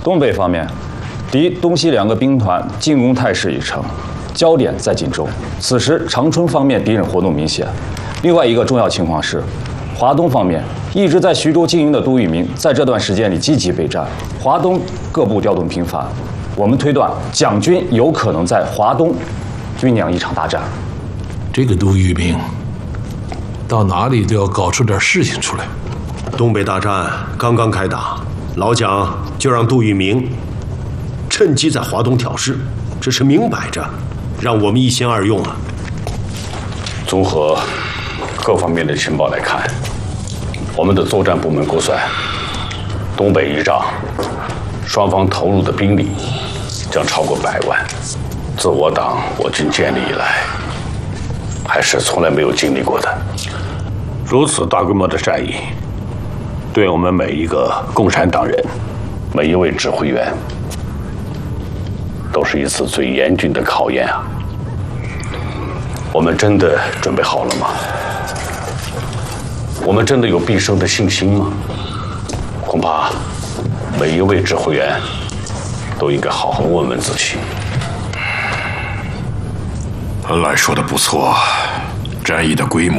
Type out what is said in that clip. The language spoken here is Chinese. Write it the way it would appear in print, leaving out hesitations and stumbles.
东北方面，敌东西两个兵团进攻态势已成，焦点在锦州。此时长春方面敌人活动明显。另外一个重要情况是，华东方面一直在徐州经营的杜聿明，在这段时间里积极备战，华东各部调动频繁。我们推断，蒋军有可能在华东酝酿一场大战。 这个杜聿明，到哪里都要搞出点事情出来。 东北大战刚刚开打，老蒋就让杜聿明趁机在华东挑事，这是明摆着让我们一心二用啊！ 综合各方面的情报来看，我们的作战部门估算，东北一仗，双方投入的兵力将超过100万。自我党我军建立以来，还是从来没有经历过的。如此大规模的战役，对我们每一个共产党人、每一位指挥员，都是一次最严峻的考验啊！我们真的准备好了吗？我们真的有必胜的信心吗？恐怕每一位指挥员都应该好好问问自己。 恩来说的不错，战役的规模